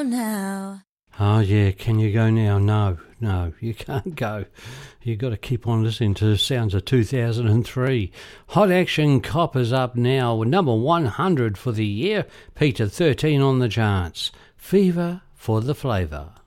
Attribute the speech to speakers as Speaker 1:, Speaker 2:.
Speaker 1: now.
Speaker 2: Oh, yeah, can you go now? No, you can't go. You've got to keep on listening to the sounds of 2003. Hot Action Coppers up now, number 100 for the year, peaked at 13 on the charts. Fever for the Flavour.